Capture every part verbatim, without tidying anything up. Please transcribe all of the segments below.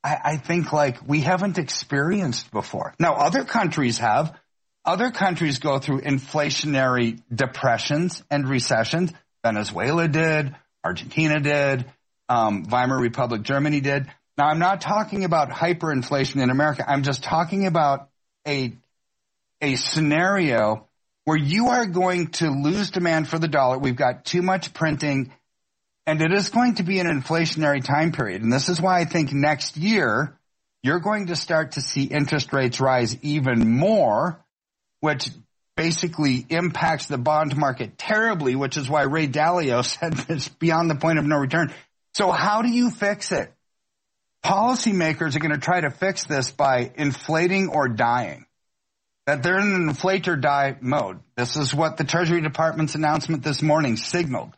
I, I think like we haven't experienced before. Now, other countries have. Other countries go through inflationary depressions and recessions. Venezuela did. Argentina did. Um, Weimar Republic, Germany did. Now, I'm not talking about hyperinflation in America. I'm just talking about a a scenario where you are going to lose demand for the dollar. We've got too much printing, and it is going to be an inflationary time period. And this is why I think next year you're going to start to see interest rates rise even more, which basically impacts the bond market terribly, which is why Ray Dalio said it's beyond the point of no return. So how do you fix it? Policymakers are going to try to fix this by inflating or dying. That they're in an inflate or die mode. This is what the Treasury Department's announcement this morning signaled.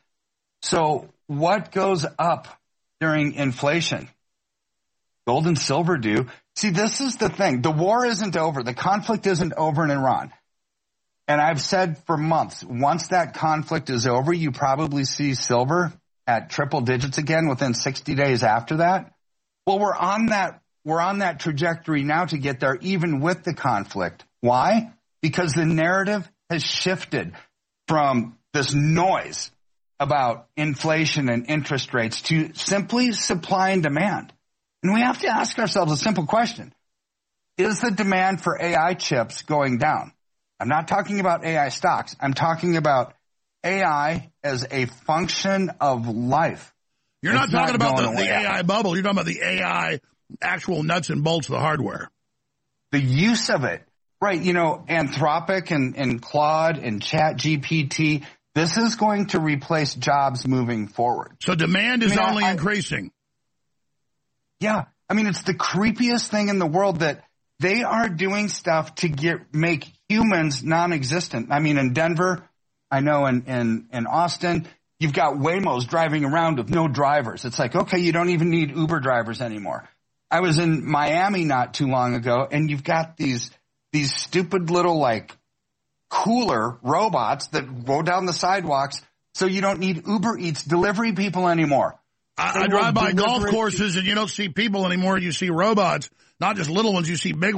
So what goes up during inflation? Gold and silver do. See, this is the thing. The war isn't over. The conflict isn't over in Iran. And I've said for months, once that conflict is over, you probably see silver at triple digits again within sixty days after that. Well, we're on that, we're on that trajectory now to get there even with the conflict. Why? Because the narrative has shifted from this noise about inflation and interest rates to simply supply and demand. And we have to ask ourselves a simple question. Is the demand for A I chips going down? I'm not talking about A I stocks. I'm talking about A I as a function of life. You're not talking about the, the A I bubble. You're talking about the A I actual nuts and bolts of the hardware. The use of it. Right, you know, Anthropic and, and Claude and Chat G P T, this is going to replace jobs moving forward. So demand is I mean, only I, increasing. Yeah. I mean, it's the creepiest thing in the world that they are doing stuff to get make humans non-existent. I mean, in Denver, I know in, in, in Austin, you've got Waymos driving around with no drivers. It's like, okay, you don't even need Uber drivers anymore. I was in Miami not too long ago, and you've got these... these stupid little, like, cooler robots that go down the sidewalks so you don't need Uber Eats delivery people anymore. I, I drive by golf courses and you don't see people anymore. You see robots, not just little ones. You see big